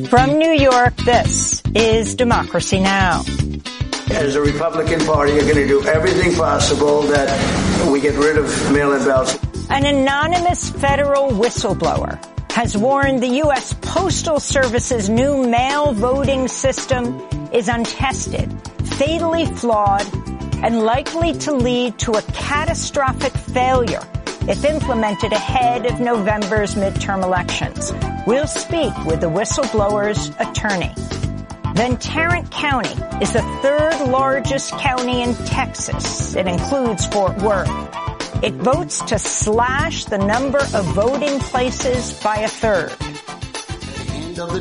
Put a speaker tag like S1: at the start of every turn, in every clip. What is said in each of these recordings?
S1: From New York, this is Democracy Now!
S2: As the Republican Party, you're going to do everything possible that we get rid of mail-in ballots.
S1: An anonymous federal whistleblower has warned the U.S. Postal Service's new mail voting system is untested, fatally flawed, and likely to lead to a catastrophic failure if implemented ahead of November's midterm elections. We'll speak with the whistleblower's attorney. Then Tarrant County is the third largest county in Texas. It includes Fort Worth. It votes to slash the number of voting places by a third.
S3: At the end of the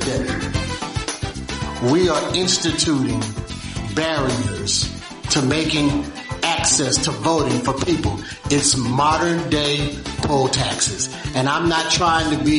S3: day, we are instituting barriers to making access to voting for people. It's modern day poll taxes. And I'm not trying to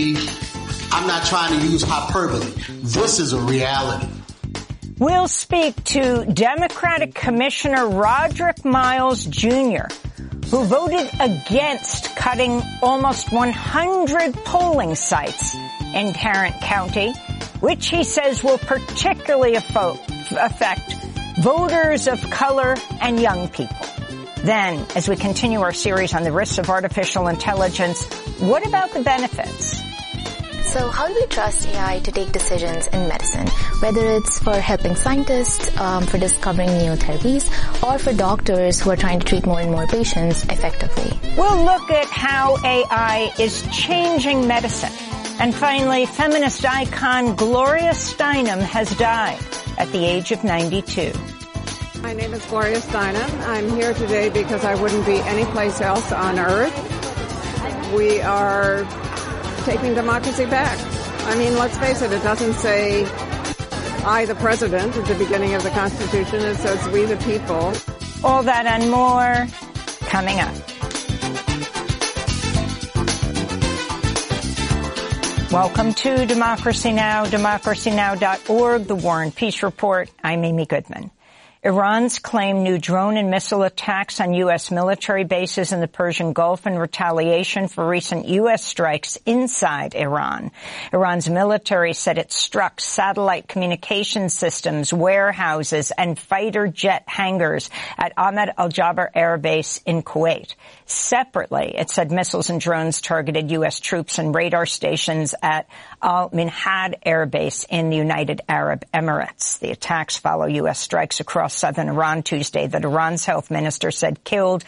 S3: use hyperbole. This is a reality.
S1: We'll speak to Democratic Commissioner Roderick Miles Jr., who voted against cutting almost 100 polling sites in Tarrant County, which he says will particularly affect voters of color and young people. Then, as we continue our series on the risks of artificial intelligence, what about the benefits?
S4: So how do we trust AI to take decisions in medicine, whether it's for helping scientists, for discovering new therapies, or for doctors who are trying to treat more and more patients effectively?
S1: We'll look at how AI is changing medicine. And finally, feminist icon Gloria Steinem has died at the age of 92.
S5: My name is Gloria Steinem. I'm here today because I wouldn't be anyplace else on earth. We are taking democracy back. I mean, let's face it, it doesn't say I, the president, at the beginning of the Constitution. It says we, the people.
S1: All that and more coming up. Welcome to Democracy Now!, democracynow.org, the War and Peace Report. I'm Amy Goodman. Iran's claimed new drone and missile attacks on U.S. military bases in the Persian Gulf in retaliation for recent U.S. strikes inside Iran. Iran's military said it struck satellite communication systems, warehouses, and fighter jet hangars at Ahmed Al-Jaber Air Base in Kuwait. Separately, it said missiles and drones targeted U.S. troops and radar stations at Al-Minhad Air Base in the United Arab Emirates. The attacks follow U.S. strikes across southern Iran Tuesday that Iran's health minister said killed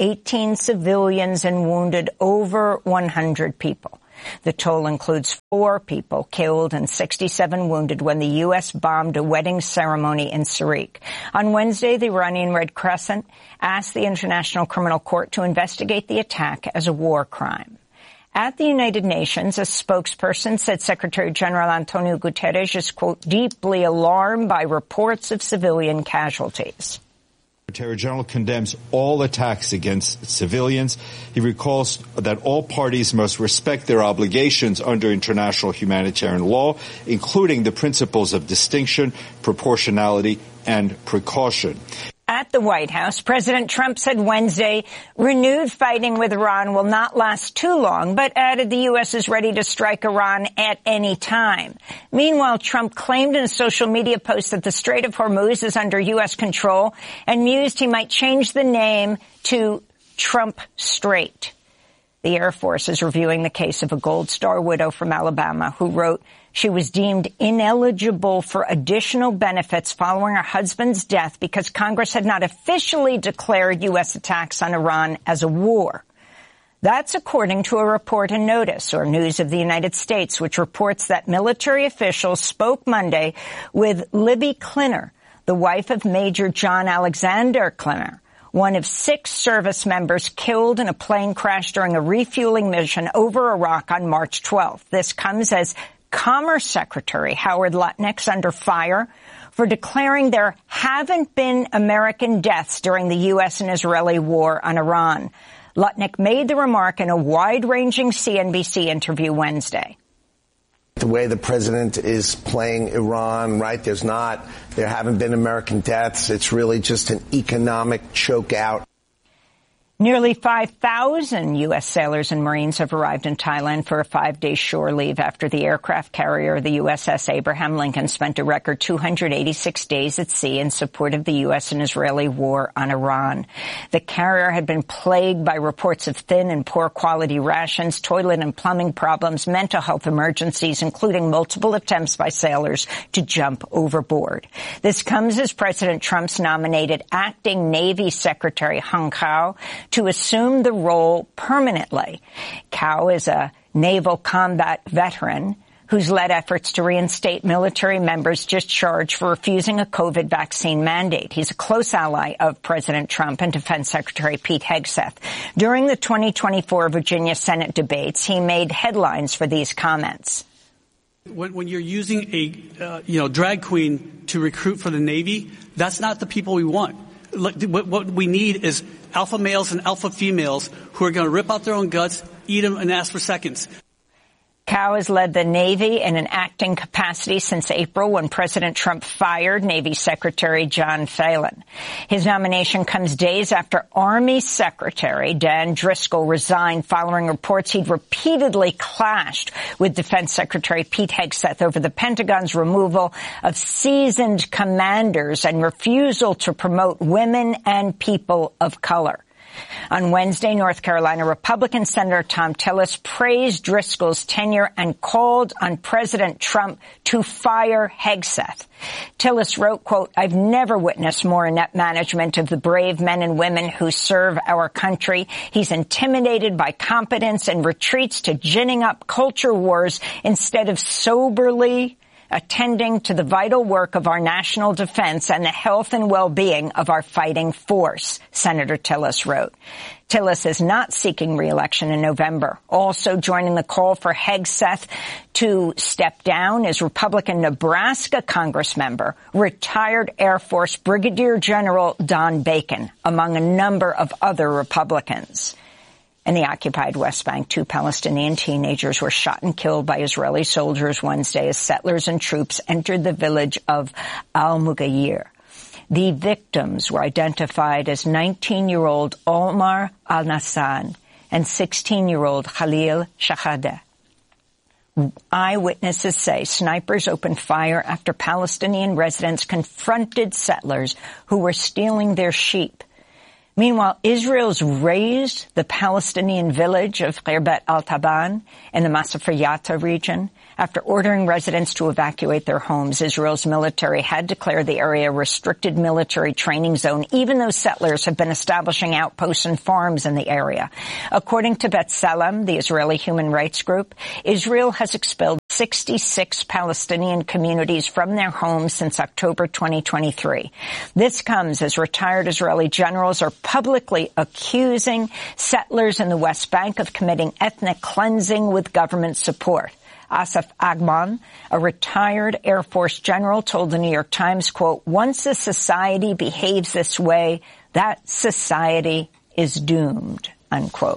S1: 18 civilians and wounded over 100 people. The toll includes 4 people killed and 67 wounded when the U.S. bombed a wedding ceremony in Sarik. On Wednesday, the Iranian Red Crescent asked the International Criminal Court to investigate the attack as a war crime. At the United Nations, a spokesperson said Secretary General Antonio Guterres is, quote, deeply alarmed by reports of civilian casualties.
S6: Secretary General condemns all attacks against civilians. He recalls that all parties must respect their obligations under international humanitarian law, including the principles of distinction, proportionality, and precaution.
S1: At the White House, President Trump said Wednesday renewed fighting with Iran will not last too long, but added the U.S. is ready to strike Iran at any time. Meanwhile, Trump claimed in a social media post that the Strait of Hormuz is under U.S. control and mused he might change the name to Trump Strait. The Air Force is reviewing the case of a Gold Star widow from Alabama who wrote she was deemed ineligible for additional benefits following her husband's death because Congress had not officially declared U.S. attacks on Iran as a war. That's according to a report in Notice, or News of the United States, which reports that military officials spoke Monday with Libby Klinner, the wife of Major John Alexander Klinner, one of 6 service members killed in a plane crash during a refueling mission over Iraq on March 12th. This comes as Commerce Secretary Howard Lutnick's under fire for declaring there haven't been American deaths during the U.S. and Israeli war on Iran. Lutnick made the remark in a wide-ranging CNBC interview Wednesday.
S7: The way the president is playing Iran, right? There haven't been American deaths. It's really just an economic choke out.
S1: Nearly 5,000 U.S. sailors and Marines have arrived in Thailand for a 5-day shore leave after the aircraft carrier, the USS Abraham Lincoln, spent a record 286 days at sea in support of the U.S. and Israeli war on Iran. The carrier had been plagued by reports of thin and poor quality rations, toilet and plumbing problems, mental health emergencies, including multiple attempts by sailors to jump overboard. This comes as President Trump's nominated acting Navy Secretary Hung Cao to assume the role permanently. Cao is a naval combat veteran who's led efforts to reinstate military members discharged for refusing a COVID vaccine mandate. He's a close ally of President Trump and Defense Secretary Pete Hegseth. During the 2024 Virginia Senate debates, he made headlines for these comments.
S8: When you're using a drag queen to recruit for the Navy, that's not the people we want. What we need is alpha males and alpha females who are going to rip out their own guts, eat them, and ask for seconds.
S1: Cao has led the Navy in an acting capacity since April when President Trump fired Navy Secretary John Phelan. His nomination comes days after Army Secretary Dan Driscoll resigned following reports he'd repeatedly clashed with Defense Secretary Pete Hegseth over the Pentagon's removal of seasoned commanders and refusal to promote women and people of color. On Wednesday, North Carolina Republican Senator Thom Tillis praised Driscoll's tenure and called on President Trump to fire Hegseth. Tillis wrote, quote, "I've never witnessed more inept management of the brave men and women who serve our country. He's intimidated by competence and retreats to ginning up culture wars instead of soberly attending to the vital work of our national defense and the health and well-being of our fighting force," Senator Tillis wrote. Tillis is not seeking re-election in November. Also joining the call for Hegseth to step down is Republican Nebraska Congressmember, retired Air Force Brigadier General Don Bacon, among a number of other Republicans. In the occupied West Bank, 2 Palestinian teenagers were shot and killed by Israeli soldiers Wednesday as settlers and troops entered the village of Al-Mughayir. The victims were identified as 19-year-old Omar al-Nassan and 16-year-old Khalil Shahadeh. Eyewitnesses say snipers opened fire after Palestinian residents confronted settlers who were stealing their sheep. Meanwhile, Israel's razed the Palestinian village of Khirbet al-Taban in the Masafir region. After ordering residents to evacuate their homes, Israel's military had declared the area a restricted military training zone, even though settlers have been establishing outposts and farms in the area. According to B'Tselem, the Israeli human rights group, Israel has expelled 66 Palestinian communities from their homes since October 2023. This comes as retired Israeli generals are publicly accusing settlers in the West Bank of committing ethnic cleansing with government support. Asaf Agman, a retired Air Force general, told the New York Times, quote, "Once a society behaves this way, that society is doomed," unquote.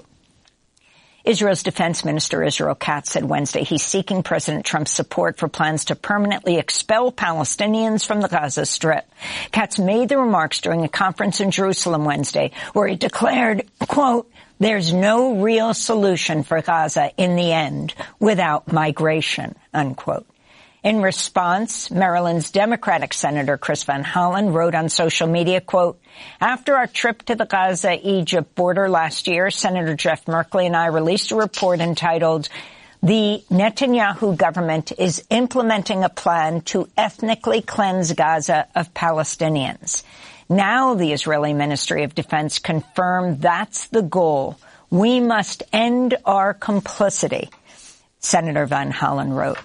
S1: Israel's defense minister, Israel Katz, said Wednesday he's seeking President Trump's support for plans to permanently expel Palestinians from the Gaza Strip. Katz made the remarks during a conference in Jerusalem Wednesday where he declared, quote, "There's no real solution for Gaza in the end without migration," unquote. In response, Maryland's Democratic Senator Chris Van Hollen wrote on social media, quote, "After our trip to the Gaza-Egypt border last year, Senator Jeff Merkley and I released a report entitled, 'The Netanyahu government is implementing a plan to ethnically cleanse Gaza of Palestinians.' Now the Israeli Ministry of Defense confirmed that's the goal. We must end our complicity," Senator Van Hollen wrote.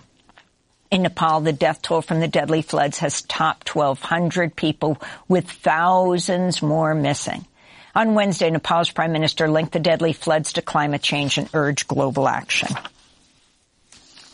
S1: In Nepal, the death toll from the deadly floods has topped 1,200 people, with thousands more missing. On Wednesday, Nepal's prime minister linked the deadly floods to climate change and urged global action.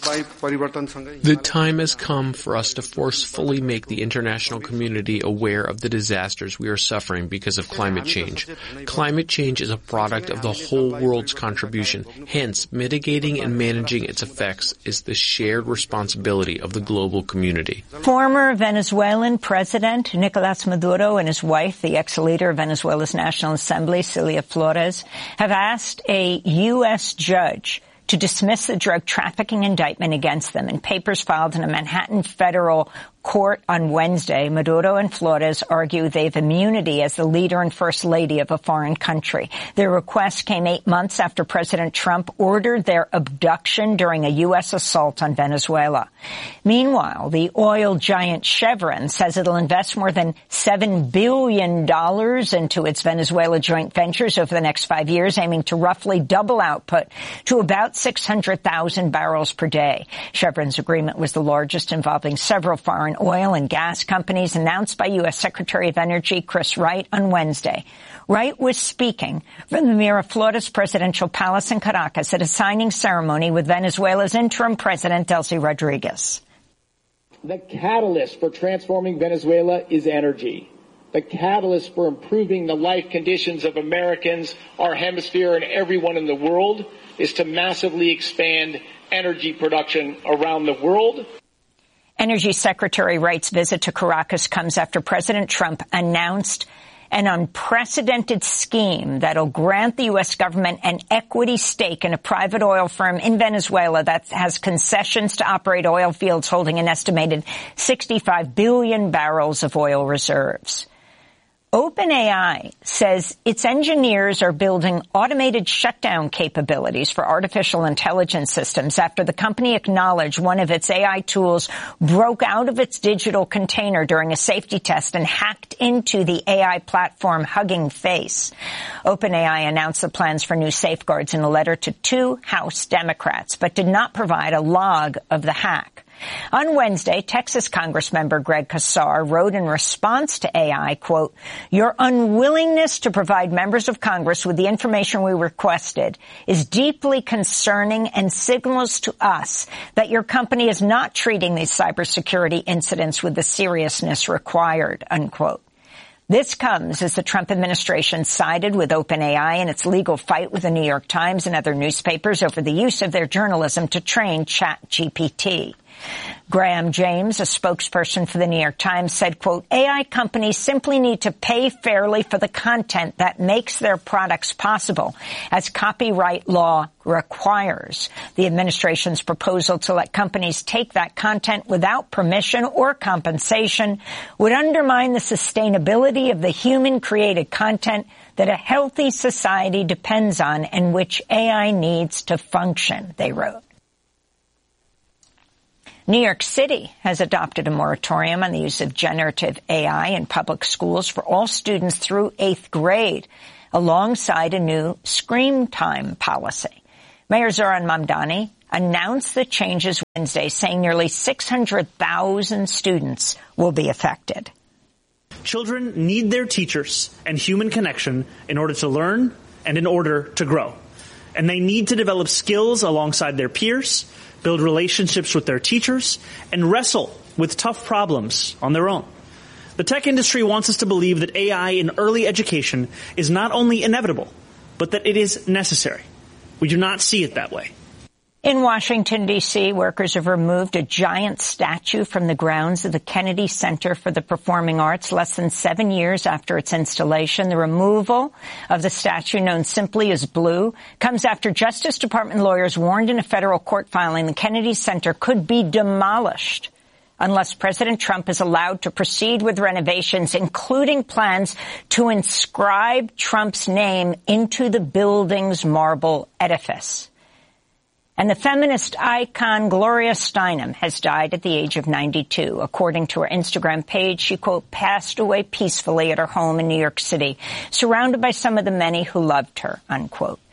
S9: The time has come for us to forcefully make the international community aware of the disasters we are suffering because of climate change. Climate change is a product of the whole world's contribution. Hence, mitigating and managing its effects is the shared responsibility of the global community.
S1: Former Venezuelan President Nicolás Maduro and his wife, the ex-leader of Venezuela's National Assembly, Cilia Flores, have asked a U.S. judge to dismiss the drug trafficking indictment against them. In papers filed in a Manhattan federal court on Wednesday, Maduro and Flores argue they have immunity as the leader and first lady of a foreign country. Their request came 8 months after President Trump ordered their abduction during a U.S. assault on Venezuela. Meanwhile, the oil giant Chevron says it'll invest more than $7 billion into its Venezuela joint ventures over the next 5 years, aiming to roughly double output to about 600,000 barrels per day. Chevron's agreement was the largest involving several foreign oil and gas companies, announced by U.S. Secretary of Energy Chris Wright on Wednesday. Wright was speaking from the Miraflores presidential palace in Caracas at a signing ceremony with Venezuela's interim president, Delcy Rodriguez.
S10: The catalyst for transforming Venezuela is energy. The catalyst for improving the life conditions of Americans, our hemisphere, and everyone in the world is to massively expand energy production around the world.
S1: Energy Secretary Wright's visit to Caracas comes after President Trump announced an unprecedented scheme that'll grant the U.S. government an equity stake in a private oil firm in Venezuela that has concessions to operate oil fields holding an estimated 65 billion barrels of oil reserves. OpenAI says its engineers are building automated shutdown capabilities for artificial intelligence systems after the company acknowledged one of its AI tools broke out of its digital container during a safety test and hacked into the AI platform Hugging Face. OpenAI announced the plans for new safeguards in a letter to 2 House Democrats, but did not provide a log of the hack. On Wednesday, Texas Congressmember Greg Casar wrote in response to AI, quote, "Your unwillingness to provide members of Congress with the information we requested is deeply concerning and signals to us that your company is not treating these cybersecurity incidents with the seriousness required," unquote. This comes as the Trump administration sided with OpenAI in its legal fight with the New York Times and other newspapers over the use of their journalism to train ChatGPT. Graham James, a spokesperson for the New York Times, said, quote, "AI companies simply need to pay fairly for the content that makes their products possible, as copyright law requires. The administration's proposal to let companies take that content without permission or compensation would undermine the sustainability of the human-created content that a healthy society depends on and which AI needs to function," they wrote. New York City has adopted a moratorium on the use of generative AI in public schools for all students through 8th grade, alongside a new screen time policy. Mayor Zohran Mamdani announced the changes Wednesday, saying nearly 600,000 students will be affected.
S11: Children need their teachers and human connection in order to learn and in order to grow. And they need to develop skills alongside their peers, build relationships with their teachers, and wrestle with tough problems on their own. The tech industry wants us to believe that AI in early education is not only inevitable, but that it is necessary. We do not see it that way.
S1: In Washington, D.C., workers have removed a giant statue from the grounds of the Kennedy Center for the Performing Arts less than 7 years after its installation. The removal of the statue, known simply as Blue, comes after Justice Department lawyers warned in a federal court filing the Kennedy Center could be demolished unless President Trump is allowed to proceed with renovations, including plans to inscribe Trump's name into the building's marble edifice. And the feminist icon Gloria Steinem has died at the age of 92. According to her Instagram page, she, quote, passed away peacefully at her home in New York City, surrounded by some of the many who loved her, unquote.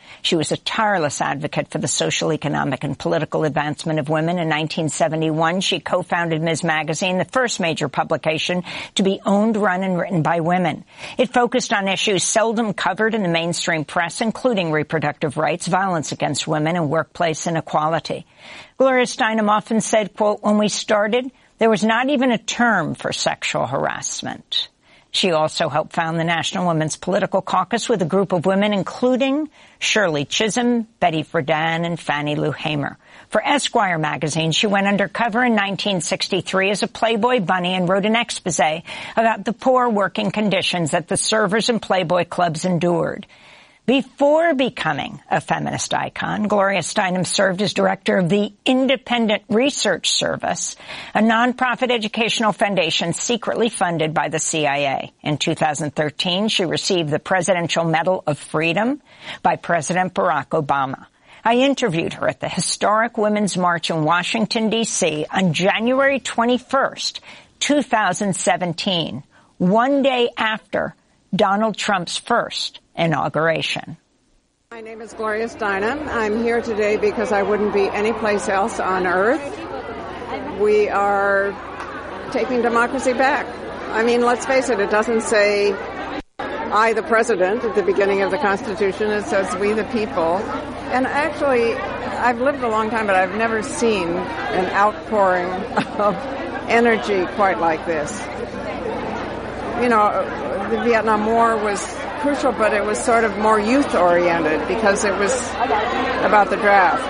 S1: She was a tireless advocate for the social, economic, and political advancement of women. In 1971, she co-founded Ms. Magazine, the first major publication to be owned, run, and written by women. It focused on issues seldom covered in the mainstream press, including reproductive rights, violence against women, and workplace inequality. Gloria Steinem often said, quote, "When we started, there was not even a term for sexual harassment." She also helped found the National Women's Political Caucus with a group of women, including Shirley Chisholm, Betty Friedan, and Fannie Lou Hamer. For Esquire magazine, she went undercover in 1963 as a Playboy bunny and wrote an exposé about the poor working conditions that the servers and Playboy clubs endured. Before becoming a feminist icon, Gloria Steinem served as director of the Independent Research Service, a nonprofit educational foundation secretly funded by the CIA. In 2013, she received the Presidential Medal of Freedom by President Barack Obama. I interviewed her at the historic Women's March in Washington, D.C. on January 21st, 2017, one day after Donald Trump's first inauguration.
S5: My name is Gloria Steinem. I'm here today because I wouldn't be anyplace else on earth. We are taking democracy back. I mean, let's face it, it doesn't say I, the president, at the beginning of the Constitution. It says we, the people. And actually, I've lived a long time, but I've never seen an outpouring of energy quite like this. You know, the Vietnam War was crucial, but it was sort of more youth-oriented because it was about the draft.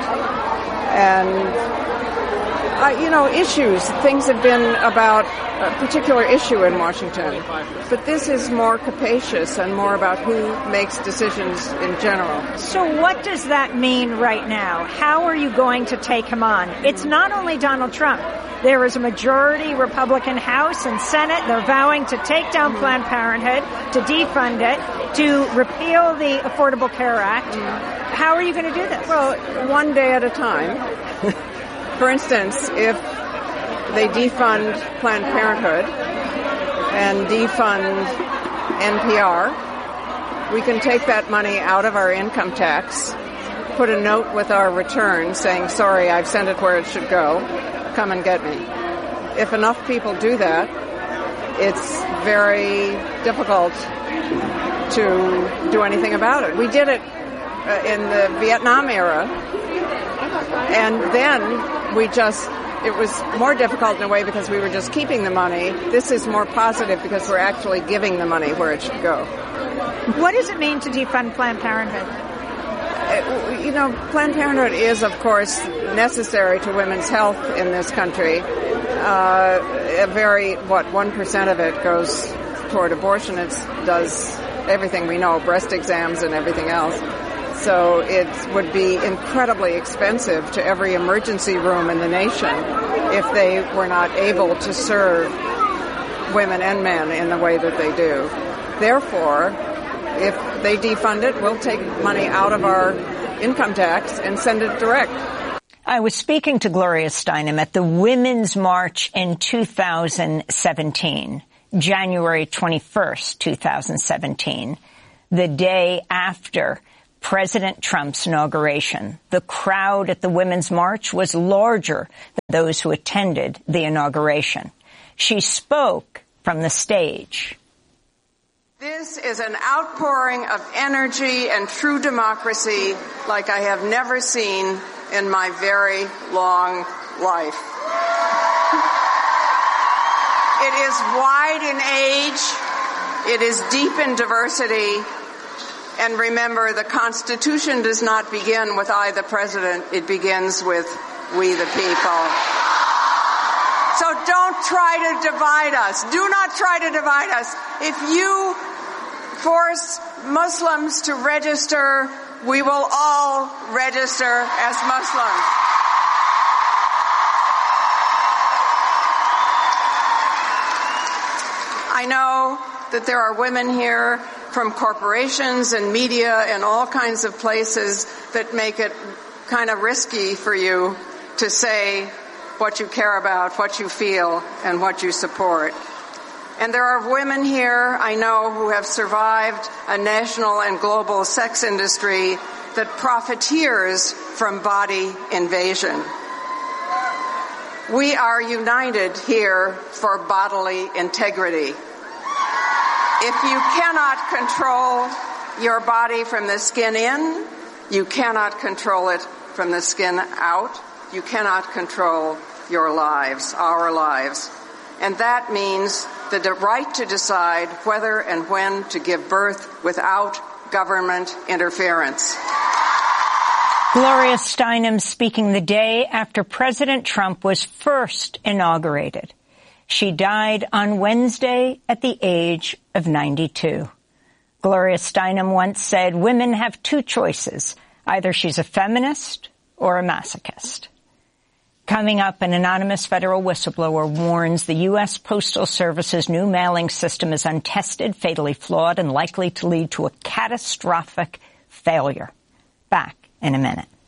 S5: And, you know, things have been about a particular issue in Washington. But this is more capacious and more about who makes decisions in general.
S12: So what does that mean right now? How are you going to take him on? It's not only Donald Trump. There is a majority Republican House and Senate. They're vowing to take down Planned Parenthood, to defund it, to repeal the Affordable Care Act. How are you going to do this?
S5: Well, one day at a time. For instance, if they defund Planned Parenthood and defund NPR, we can take that money out of our income tax, put a note with our return saying, sorry, I've sent it where it should go. Come and get me. If enough people do that, it's very difficult to do anything about it. We did it in the Vietnam era, and then it was more difficult in a way because we were just keeping the money. This is more positive because we're actually giving the money where it should go.
S12: What does it mean to defund Planned Parenthood?
S5: You know, Planned Parenthood is, of course, necessary to women's health in this country. 1% of it goes toward abortion. It does everything we know, breast exams and everything else. So it would be incredibly expensive to every emergency room in the nation if they were not able to serve women and men in the way that they do. Therefore, if they defund it, we'll take money out of our income tax and send it direct.
S1: I was speaking to Gloria Steinem at the Women's March in 2017, January 21st, 2017, the day after President Trump's inauguration. The crowd at the Women's March was larger than those who attended the inauguration. She spoke from the stage.
S5: This is an outpouring of energy and true democracy like I have never seen in my very long life. It is wide in age, it is deep in diversity, and remember, the Constitution does not begin with I, the President, it begins with we, the people. So don't try to divide us. Do not try to divide us. If you force Muslims to register, we will all register as Muslims. I know that there are women here from corporations and media and all kinds of places that make it kind of risky for you to say what you care about, what you feel, and what you support. And there are women here, I know, who have survived a national and global sex industry that profiteers from body invasion. We are united here for bodily integrity. If you cannot control your body from the skin in, you cannot control it from the skin out. You cannot control your lives, our lives. And that means the right to decide whether and when to give birth without government interference.
S1: Gloria Steinem speaking the day after President Trump was first inaugurated. She died on Wednesday at the age of 92. Gloria Steinem once said, "Women have two choices. Either she's a feminist or a masochist." Coming up, an anonymous federal whistleblower warns the U.S. Postal Service's new mailing system is untested, fatally flawed, and likely to lead to a catastrophic failure. Back in a minute.